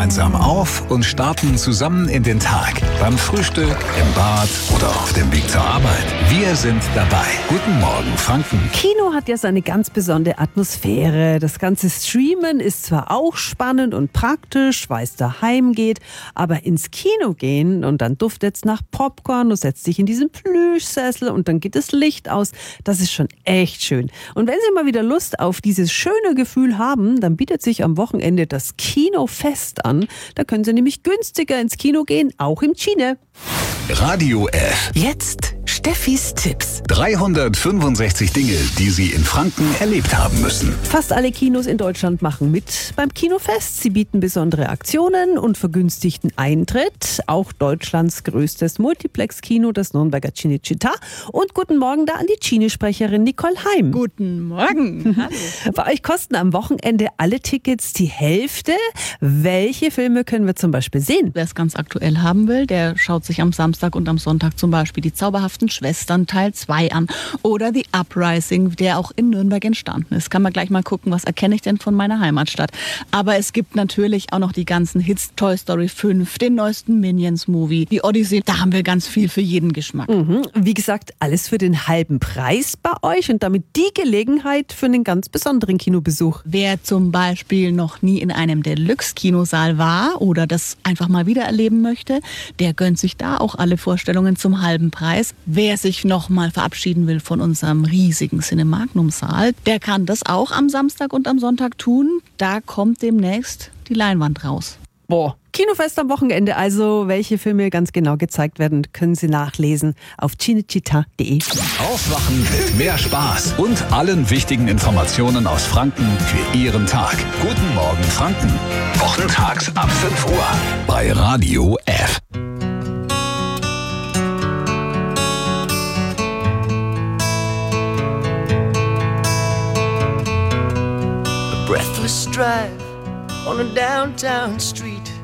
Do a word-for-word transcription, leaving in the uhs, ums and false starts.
gemeinsam auf und starten zusammen in den Tag. Beim Frühstück, im Bad oder auf dem Weg zur Arbeit. Wir sind dabei. Guten Morgen, Franken. Kino hat ja seine ganz besondere Atmosphäre. Das ganze Streamen ist zwar auch spannend und praktisch, weil es daheim geht, aber ins Kino gehen und dann duftet es nach Popcorn, du setzt dich in diesen Plüschsessel und dann geht das Licht aus. Das ist schon echt schön. Und wenn Sie mal wieder Lust auf dieses schöne Gefühl haben, dann bietet sich am Wochenende das Kinofest an. Da können Sie nämlich günstiger ins Kino gehen, auch im Cine. Radio F. Jetzt Steffis Tipps. dreihundertfünfundsechzig Dinge, die Sie in Franken erlebt haben müssen. Fast alle Kinos in Deutschland machen mit beim Kinofest. Sie bieten besondere Aktionen und vergünstigten Eintritt. Auch Deutschlands größtes Multiplex-Kino, das Nürnberger Cinecittà. Und guten Morgen da an die Cine-Sprecherin Nicole Heim. Guten Morgen. Hallo. Bei euch kosten am Wochenende alle Tickets die Hälfte. Welche Filme können wir zum Beispiel sehen? Wer es ganz aktuell haben will, der schaut sich am Samstag und am Sonntag zum Beispiel die Zauberhaften Schwestern Teil zwei an oder The Uprising, der auch in Nürnberg entstanden ist. Kann man gleich mal gucken, was erkenne ich denn von meiner Heimatstadt. Aber es gibt natürlich auch noch die ganzen Hits, Toy Story fünf, den neuesten Minions-Movie, die Odyssey. Da haben wir ganz viel für jeden Geschmack. Mhm. Wie gesagt, alles für den halben Preis bei euch und damit die Gelegenheit für einen ganz besonderen Kinobesuch. Wer zum Beispiel noch nie in einem Deluxe-Kinosaal war oder das einfach mal wieder erleben möchte, der gönnt sich da auch alle Vorstellungen zum halben Preis. Wer sich noch mal verabschieden will von unserem riesigen Cinemagnum-Saal, der kann das auch am Samstag und am Sonntag tun. Da kommt demnächst die Leinwand raus. Boah, Kinofest am Wochenende. Also, welche Filme ganz genau gezeigt werden, können Sie nachlesen auf cinecittà punkt de. Aufwachen mit mehr Spaß und allen wichtigen Informationen aus Franken für Ihren Tag. Guten Morgen, Franken. Wochentags ab fünf Uhr bei Radio F. Breathless drive on a downtown street.